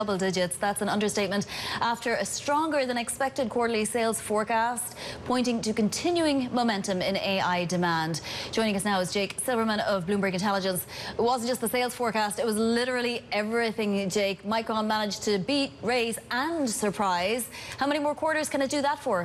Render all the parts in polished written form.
Double digits, that's an understatement, after a stronger than expected quarterly sales forecast, pointing to continuing momentum in AI demand. Joining us now is Jake Silverman of Bloomberg Intelligence. It wasn't just the sales forecast, it was literally everything, Jake. Micron managed to beat, raise and surprise. How many more quarters can it do that for?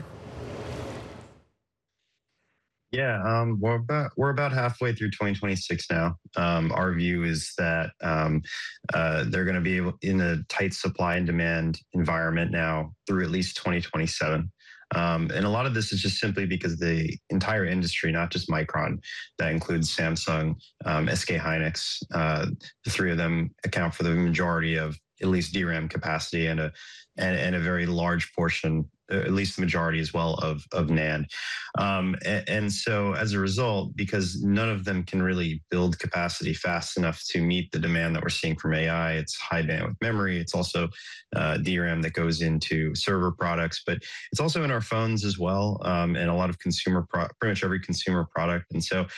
Yeah, we're about halfway through 2026 now. Our view is that they're going to be in a tight supply and demand environment now through at least 2027. And a lot of this is just simply because the entire industry, not just Micron, that includes Samsung, SK Hynix, the three of them account for the majority of at least DRAM capacity and a very large portion, at least the majority as well, of NAND. And so as a result, because none of them can really build capacity fast enough to meet the demand that we're seeing from AI, it's high bandwidth memory. It's also DRAM that goes into server products, but it's also in our phones as well, and a lot of pretty much every consumer product. And so,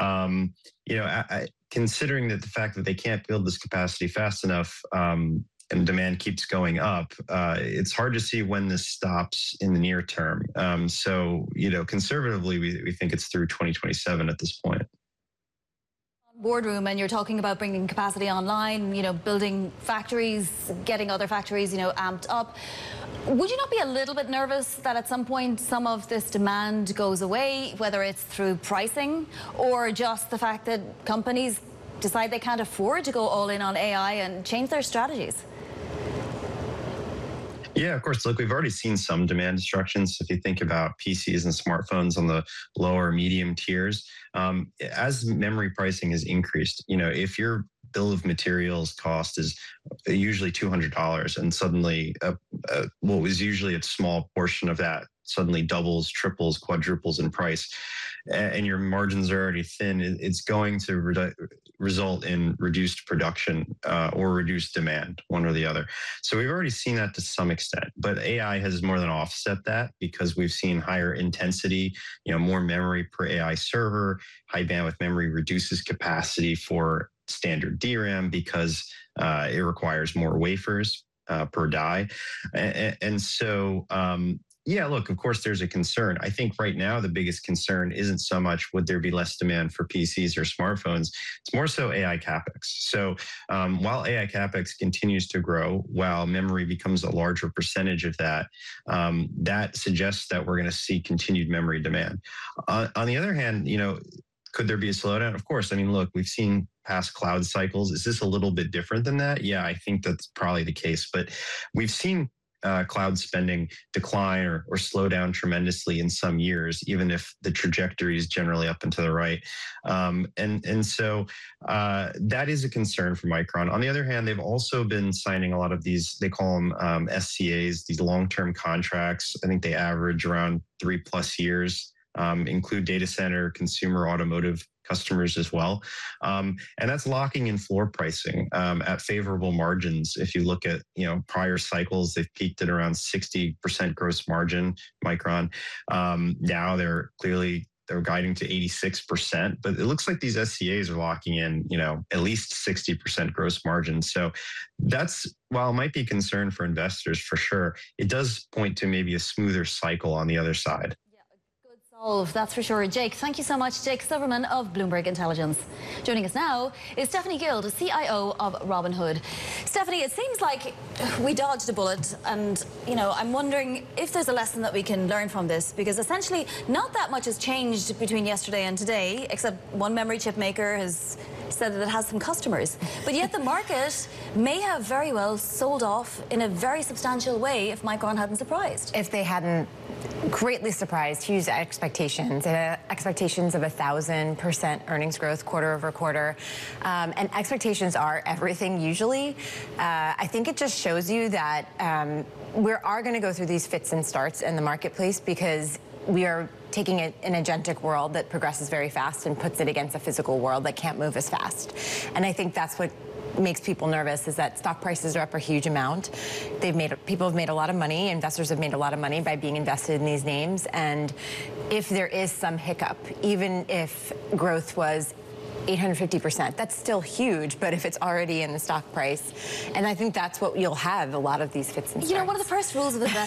considering that the fact that they can't build this capacity fast enough, and demand keeps going up, it's hard to see when this stops in the near term. So, conservatively, we think it's through 2027 at this point. Boardroom, and you're talking about bringing capacity online, building factories, getting other factories, amped up. Would you not be a little bit nervous that at some point some of this demand goes away, whether it's through pricing or just the fact that companies decide they can't afford to go all in on AI and change their strategies? Yeah, of course. Look, we've already seen some demand destruction. So if you think about PCs and smartphones on the lower medium tiers, as memory pricing has increased, if your bill of materials cost is usually $200 and suddenly what was usually a small portion of that suddenly doubles, triples, quadruples in price, and your margins are already thin, it's going to result in reduced production or reduced demand, one or the other. So we've already seen that to some extent, but AI has more than offset that because we've seen higher intensity, more memory per AI server. High bandwidth memory reduces capacity for standard DRAM because it requires more wafers per die. And so, yeah, look, of course, there's a concern. I think right now the biggest concern isn't so much would there be less demand for PCs or smartphones. It's more so AI CapEx. So while AI CapEx continues to grow, while memory becomes a larger percentage of that, that suggests that we're going to see continued memory demand. On the other hand, could there be a slowdown? Of course. I mean, look, we've seen past cloud cycles. Is this a little bit different than that? Yeah, I think that's probably the case. But we've seen cloud spending decline or slow down tremendously in some years, even if the trajectory is generally up and to the right. And so that is a concern for Micron. On the other hand, they've also been signing a lot of these, they call them SCAs, these long-term contracts. I think they average around 3+ years. Include data center, consumer, automotive customers as well. And that's locking in floor pricing at favorable margins. If you look at, prior cycles, they've peaked at around 60% gross margin, Micron. Now they're guiding to 86%, but it looks like these SCAs are locking in, at least 60% gross margin. So that's, while it might be concern for investors for sure, it does point to maybe a smoother cycle on the other side. That's for sure. Jake, thank you so much. Jake Silverman of Bloomberg Intelligence. Joining us now is Stephanie Guild, CIO of Robinhood. Stephanie, it seems like we dodged a bullet, and I'm wondering if there's a lesson that we can learn from this, because essentially not that much has changed between yesterday and today, except one memory chip maker has said that it has some customers. But yet the market may have very well sold off in a very substantial way if Micron hadn't surprised. If they hadn't greatly surprised, huge expectations of 1,000% earnings growth quarter over quarter. And expectations are everything usually. I think it just shows you that we are going to go through these fits and starts in the marketplace because we are taking an agentic world that progresses very fast and puts it against a physical world that can't move as fast. And I think that's what makes people nervous, is that stock prices are up a huge amount. People have made a lot of money, investors have made a lot of money by being invested in these names. And if there is some hiccup, even if growth was 850%. That's still huge, but if it's already in the stock price, and I think that's what you'll have, a lot of these fits and starts. You know, one of the first rules of investment